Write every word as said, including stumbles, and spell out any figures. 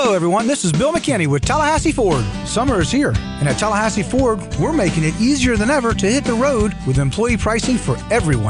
Hello, everyone. This is Bill McKinney with Tallahassee Ford. Summer is here, and at Tallahassee Ford, we're making it easier than ever to hit the road with employee pricing for everyone.